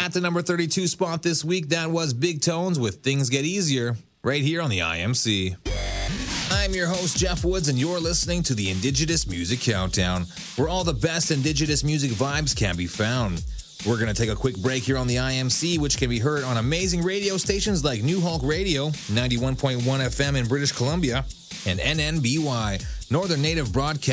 At the number 32 spot this week, that was Big Tones with Things Get Easier, right here on the IMC. I'm your host, Jeff Woods, and you're listening to the Indigenous Music Countdown, where all the best Indigenous music vibes can be found. We're going to take a quick break here on the IMC, which can be heard on amazing radio stations like New Hulk Radio, 91.1 FM in British Columbia, and NNBY, Northern Native Broadcast.